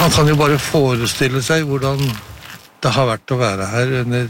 Man kan jo bare forestille seg hvordan det har vært å være her under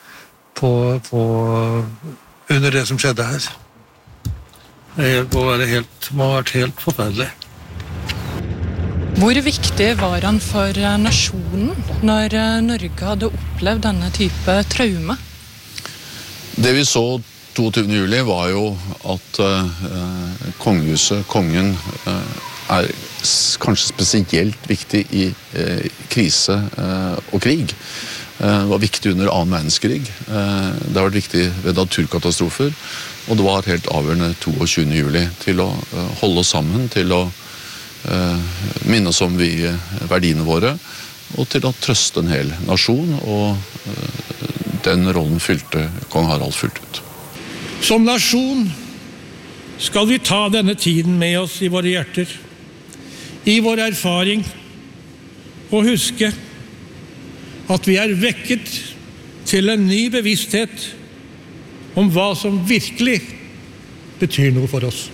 det som skjedde her. Det må ha vært helt forferdelig. Hvor viktig var han for nasjonen når Norge hadde opplevd denne type traume? Det vi så 22. juli var jo at kongehuset, kongen, er kanskje spesielt viktig i krise og krig. Det var viktig under 2. verdenskrig. Det har vært viktig ved naturkatastrofer, og det var helt avgjørende 22. juli til å holde oss sammen, til å minne oss om verdiene våre, og til å trøste en hel nasjon, og den rollen fylte kong Harald fullt ut. Som nasjon skal vi ta denne tiden med oss i våre hjerter, i vår erfaring, og huske at vi er vekket til en ny bevissthet om hva som virkelig betyr noe for oss.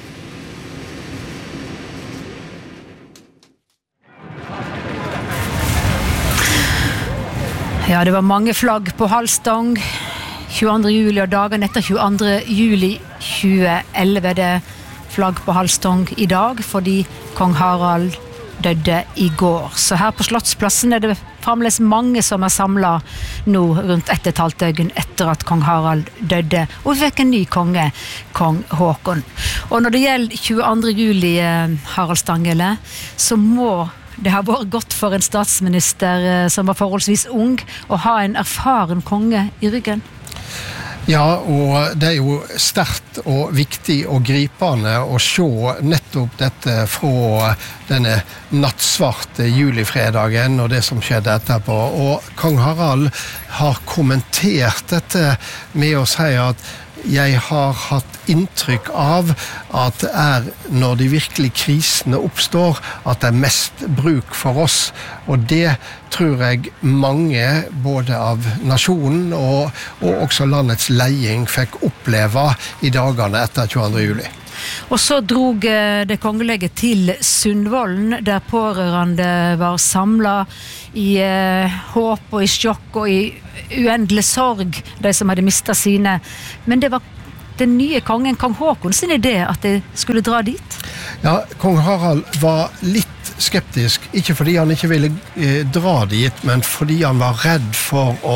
Ja, det var mange flagg på halvstang 22. juli og dagen etter 22. juli 2011 det flagg på halvstang i dag fordi kong Harald døde i går. Så her på Slottsplassen det fremdeles mange som samlet nå rundt 1,5 døgn etter at kong Harald døde, og vi fikk en ny konge, kong Håkon. Og når det gjelder 22. juli, Harald Stanghelle, så må det ha vært godt for en statsminister som var forholdsvis ung å ha en erfaren konge i ryggen. Ja, og det er jo sterkt og viktig og gripende å se nettopp dette fra denne nattsvarte julifredagen og det som skjedde etterpå. Og kong Harald har kommentert dette med å si at jeg har hatt inntrykk av at det er når de virkelig krisene oppstår at det er mest bruk for oss, og det tror jeg mange både av nasjonen og også landets leding fikk oppleve i dagene etter 22. juli. Og så drog det kongelige til Sundvolden, der pårørende var samlet i håp og i sjokk og i uendelig sorg, de som hadde mistet sine. Men det var den nye kongen, kong Håkon, sin idé at de skulle dra dit? Ja, kong Harald var litt skeptisk, ikke fordi han ikke ville dra dit, men fordi han var redd for å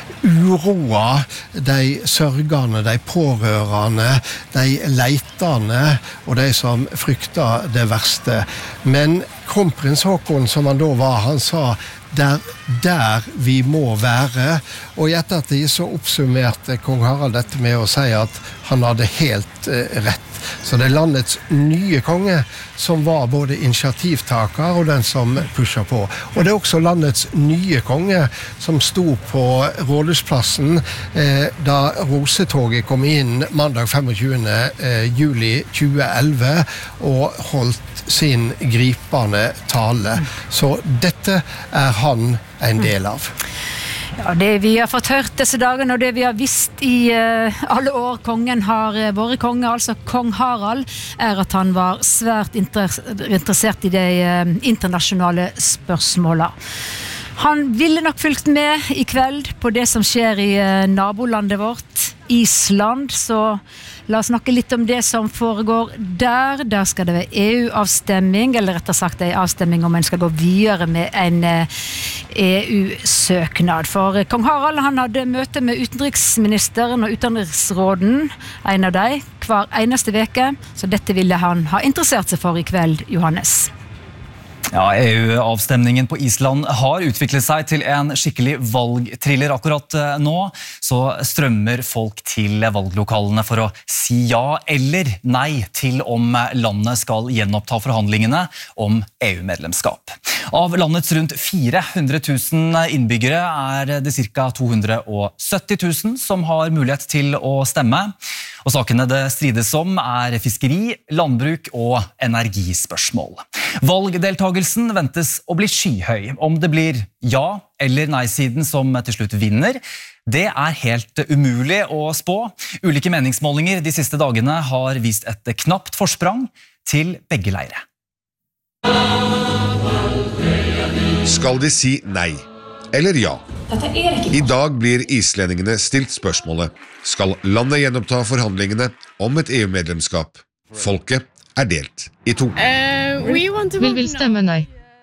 uroa de sørgende, de pårørende, de leitende og de som frykta det verste. Men kronprins Håkon, som han da var, han sa der vi må være, og i ettertid så oppsummerte kong Harald dette med å si at han hadde helt rett. Så det er landets nye konge som var både initiativtaker og den som pusher på. Og det er også landets nye konge som sto på Rådhusplassen da Rosetoget kom inn mandag 25. juli 2011 og holdt sin gripende tale. Så dette er han en del av. Ja, det vi har fått hørt disse dagene, og det vi har visst i alle år kongen har vært konge, altså kong Harald, er at han var svært interessert i de internasjonale spørsmålene. Han ville nok fulgt med i kveld på det som skjer i nabolandet vårt, Island, så la oss snakke litt om det som foregår der. Der skal det være EU-avstemming, eller rettere sagt en avstemming om en skal gå videre med en EU-søknad. For kong Harald han hadde møte med utenriksministeren og utenriksråden, en av dem, hver eneste veke, så dette ville han ha interessert seg for i kveld, Johannes. Ja, EU-avstemningen på Island har utviklet seg til en skikkelig valgthriller akkurat nå. Så strømmer folk til valglokalene for å si ja eller nei til om landet skal gjenoppta forhandlingene om EU-medlemskap. Av landets rundt 400 000 innbyggere er det ca. 270 000 som har mulighet til å stemme. Og sakene det strides om er fiskeri, landbruk og energispørsmål. Valgdeltagelsen ventes å bli skyhøy. Om det blir ja- eller nei-siden som til slutt vinner, det er helt umulig å spå. Ulike meningsmålinger de siste dagene har vist et knapt forsprang til begge leire. Skal de si nei, eller ja? I dag blir islendingene stilt spørsmålet, skal landet gjenoppta forhandlingene om et EU-medlemskap? Folket delt I to. Vi vil stemme nei.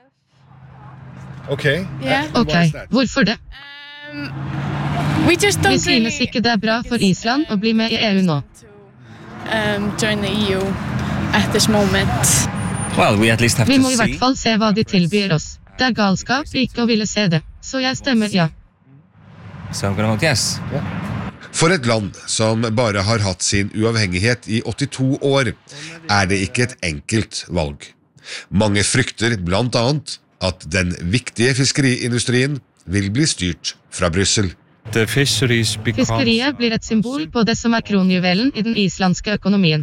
Ok, Hvorfor det? Vi synes ikke det bra for Island å bli med I EU nå. Vi må I hvert fall se hva de tilbyr oss. Det galskap ikke å ville se det, så jeg stemmer ja. For et land som bare har hatt sin uavhengighet I 82 år, det ikke et enkelt valg. Mange frykter blant annet at den viktige fiskeriindustrien vil bli styrt fra Brussel. Fiskeriet blir et symbol på det som kronjuvelen I den islandske økonomien.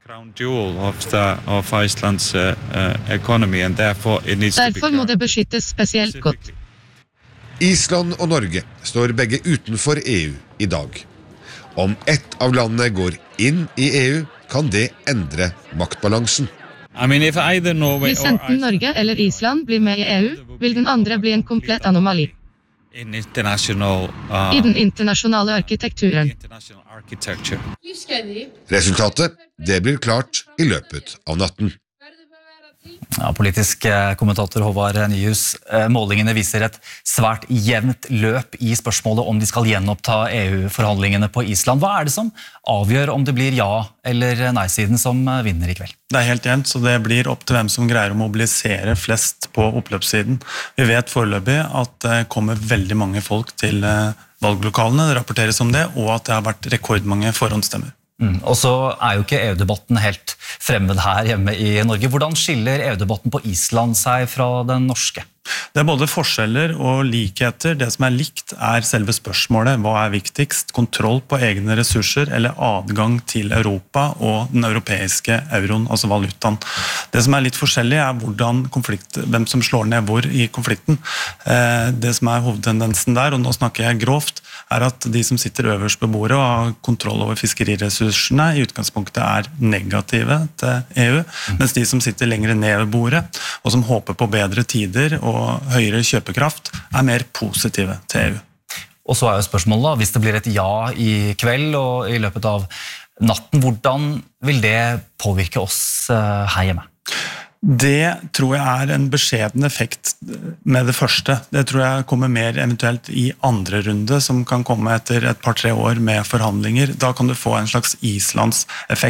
Derfor må det beskyttes spesielt godt. Island og Norge står begge utenfor EU I dag. Om ett av landene går inn I EU, kan det endre maktbalansen. Hvis enten Norge eller Island blir med I EU, vil den andre bli en komplett anomali. I den internasjonale arkitekturen. Resultatet, det blir klart I løpet av natten. Ja, politisk kommentator Håvard Nyhus, målingene viser et svært jevnt løp I spørsmålet om de skal gjenoppta EU-forhandlingene på Island. Hva det som avgjør om det blir ja- eller nei-siden som vinner I kveld? Det helt jevnt, så det blir opp til hvem som greier å mobilisere flest på oppløpssiden. Vi vet foreløpig at det kommer veldig mange folk til valglokalene, det rapporteres om det, og at det har vært rekordmange forhåndsstemmer. Og så jo ikke EU-debatten helt fremmed her hjemme I Norge. Hvordan skiller EU-debatten på Island seg fra den norske? Det både forskjeller og likheter. Det som likt selve spørsmålet. Hva viktigst? Kontroll på egne ressurser eller adgang til Europa og den europeiske euroen, altså valutaen. Det som litt forskjellig hvordan hvem som slår ned hvor I konflikten. Det som hovedtendensen der, og nå snakker jeg grovt, at de som sitter øverst på bordet og har kontroll over fiskeriressursene I utgangspunktet negative til EU, mens de som sitter lengre ned ved bordet og som håper på bedre tider og høyere kjøpekraft mer positive til EU. Og så jo spørsmålet da, hvis det blir et ja I kveld og I løpet av natten, hvordan vil det påvirke oss her hjemme? Det tror jeg en beskjeden effekt med det første. Det tror jeg kommer mer eventuelt I andre runde, som kan komme etter et par-tre år med forhandlinger. Da kan du få en slags Islands effekt.